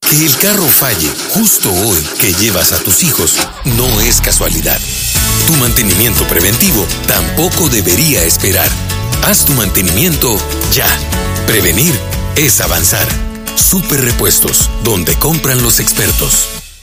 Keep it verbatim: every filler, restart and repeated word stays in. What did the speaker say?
Que el carro falle justo hoy que llevas a tus hijos no es casualidad. Tu mantenimiento preventivo tampoco debería esperar. Haz tu mantenimiento ya. Prevenir es avanzar. Super Repuestos, donde compran los expertos.